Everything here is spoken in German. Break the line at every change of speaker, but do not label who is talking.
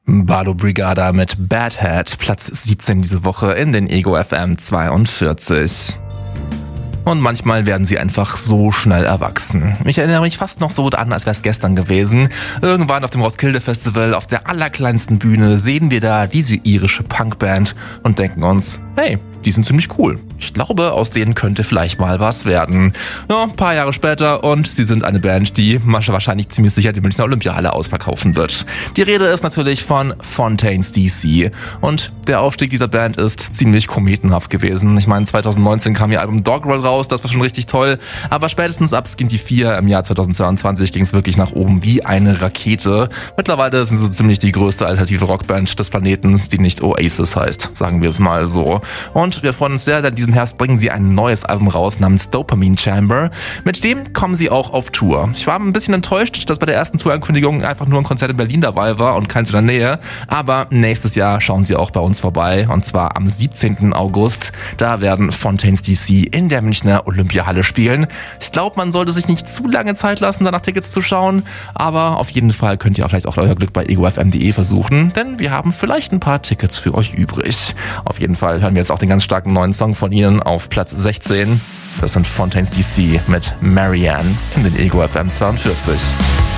Bardo Brigada mit Bad Hat, Platz 17 diese Woche in den Ego FM 42. Und manchmal werden sie einfach so schnell erwachsen. Ich erinnere mich fast noch so an, als wäre es gestern gewesen. Irgendwann auf dem Roskilde Festival, auf der allerkleinsten Bühne, sehen wir da diese irische Punkband und denken uns, hey, die sind ziemlich cool. Ich glaube, aus denen könnte vielleicht mal was werden. Ja, ein paar Jahre später und sie sind eine Band, die wahrscheinlich ziemlich sicher die Münchner Olympiahalle ausverkaufen wird. Die Rede ist natürlich von Fontaines DC. Und der Aufstieg dieser Band ist ziemlich kometenhaft gewesen. Ich meine, 2019 kam ihr Album Doggerel raus, das war schon richtig toll. Aber spätestens ab Skinty 4 im Jahr 2022 ging es wirklich nach oben wie eine Rakete. Mittlerweile sind sie ziemlich die größte alternative Rockband des Planeten, die nicht Oasis heißt, sagen wir es mal so. Und wir freuen uns sehr, denn diesen Herbst bringen sie ein neues Album raus namens Dopamine Chamber. Mit dem kommen sie auch auf Tour. Ich war ein bisschen enttäuscht, dass bei der ersten Tourankündigung einfach nur ein Konzert in Berlin dabei war und keins in der Nähe. Aber nächstes Jahr schauen sie auch bei uns vorbei und zwar am 17. August. Da werden Fontaines DC in der Münchner Olympiahalle spielen. Ich glaube, man sollte sich nicht zu lange Zeit lassen, danach Tickets zu schauen. Aber auf jeden Fall könnt ihr vielleicht auch euer Glück bei egofm.de versuchen, denn wir haben vielleicht ein paar Tickets für euch übrig. Auf jeden Fall hören wir jetzt auch den ganz starken neuen Song von ihnen auf Platz 16. Das sind Fontaines DC mit Marianne in den Ego FM 42.